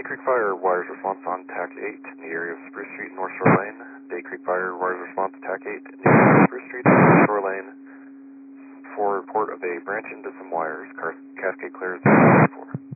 Day Creek Fire wires response on TAC 8 in the area of Spruce Street and North Shore Lane. Day Creek Fire wires response TAC 8 in the area of Spruce Street and North Shore Lane for report of a branch into some wires. Cascade clears 4.